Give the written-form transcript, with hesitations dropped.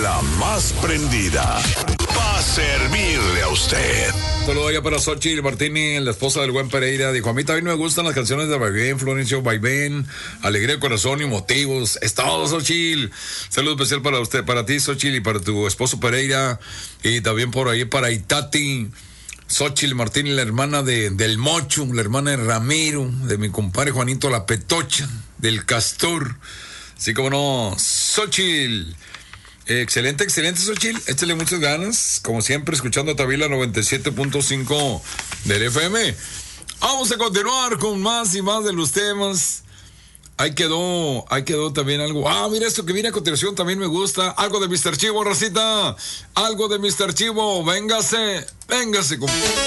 la más prendida. Va a servirle a usted. Saludos allá para Xochitl Martínez, la esposa del buen Pereira. Dijo, a mí también me gustan las canciones de Vaivén, Florencio Vaivén, Alegría de Corazón y Motivos. Es todo, Xochitl. Saludo especial para usted, para ti, Xochitl, y para tu esposo Pereira. Y también por ahí para Itati. Xochitl Martínez, la hermana del Mocho, la hermana de Ramiro, de mi compadre Juanito La Petocha, del Castor. Así como no, Xochitl. Excelente, Xochitl. Échale muchas ganas. Como siempre, escuchando a Tavila 97.5 del FM. Vamos a continuar con más y más de los temas. Ahí quedó también algo. Mira esto que viene a continuación, también me gusta. Algo de Mr. Chivo, racita. Algo de Mr. Chivo. Véngase.